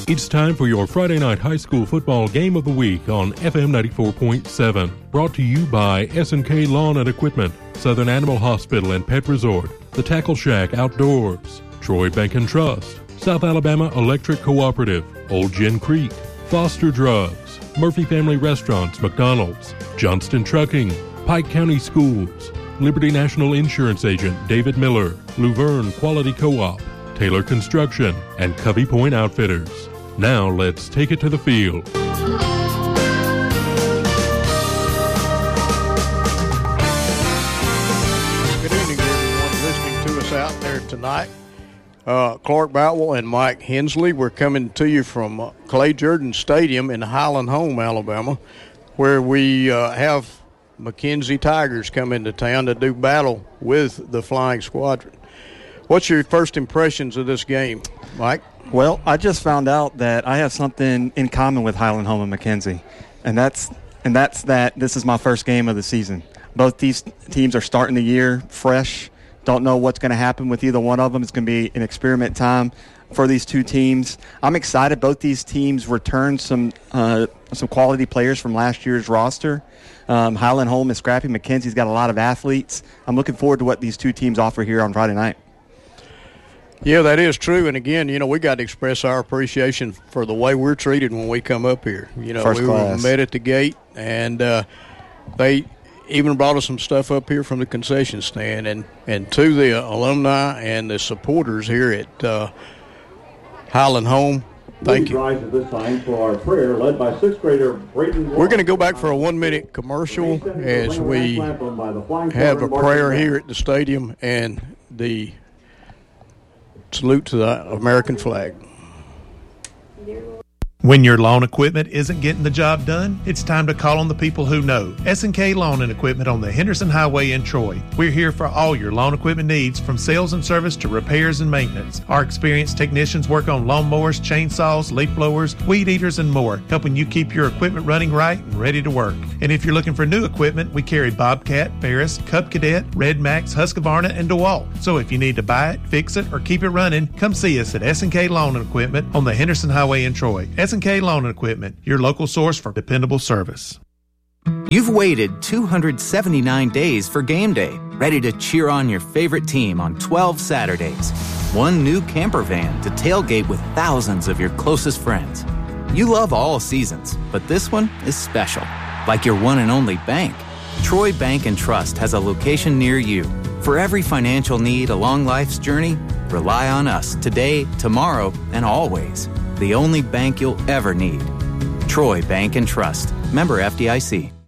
It's time for your Friday night high school football game of the week on FM 94.7. Brought to you by S&K Lawn and Equipment, Southern Animal Hospital and Pet Resort, The Tackle Shack Outdoors, Troy Bank and Trust, South Alabama Electric Cooperative, Old Gin Creek, Foster Drugs, Murphy Family Restaurants, McDonald's, Johnston Trucking, Pike County Schools, Liberty National Insurance Agent David Miller, Luverne Quality Co-op, Taylor Construction, and Covey Point Outfitters. Now let's take it to the field. Good evening, everyone listening to us out there tonight. Clark Boutwell and Mike Hensley. We're coming to you from Clay Jordan Stadium in Highland Home, Alabama, where we have McKenzie Tigers come into town to do battle with the Flying Squadron. What's your first impressions of this game, Mike? Well, I just found out that I have something in common with Highland Home and McKenzie, and that's that this is my first game of the season. Both these teams are starting the year fresh. Don't know what's going to happen with either one of them. It's going to be an experiment time for these two teams. I'm excited. Both these teams returned some quality players from last year's roster. Highland Home is scrappy. McKenzie's got a lot of athletes. I'm looking forward to what these two teams offer here on Friday night. Yeah, that is true. And again, we got to express our appreciation for the way we're treated when we come up here. First class. Were met at the gate, and they even brought us some stuff up here from the concession stand. And to the alumni and the supporters here at Highland Home, thank you. Rise at this time for our prayer, led by 6th grader Brayden. We're going to go back for a 1-minute commercial as we have a prayer here at the stadium and the salute to the American flag. When your lawn equipment isn't getting the job done, it's time to call on the people who know. S&K Lawn and Equipment on the Henderson Highway in Troy. We're here for all your lawn equipment needs, from sales and service to repairs and maintenance. Our experienced technicians work on lawnmowers, chainsaws, leaf blowers, weed eaters, and more, helping you keep your equipment running right and ready to work. And if you're looking for new equipment, we carry Bobcat, Ferris, Cub Cadet, Red Max, Husqvarna, and DeWalt. So if you need to buy it, fix it, or keep it running, come see us at S&K Lawn and Equipment on the Henderson Highway in Troy. S&K Lawn and Equipment, your local source for dependable service. You've waited 279 days for game day, ready to cheer on your favorite team on 12 Saturdays. One new camper van to tailgate with thousands of your closest friends. You love all seasons, but this one is special, like your one and only bank. Troy Bank and Trust has a location near you. For every financial need along life's journey, rely on us today, tomorrow, and always. The only bank you'll ever need. Troy Bank and Trust. Member FDIC.